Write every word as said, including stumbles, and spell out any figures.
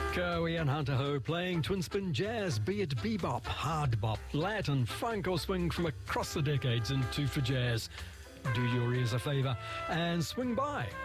Cowie and Hunter Ho playing twin spin jazz, be it bebop, hard bop, Latin, funk or swing from across the decades in Two for Jazz. Do your ears a favour and swing by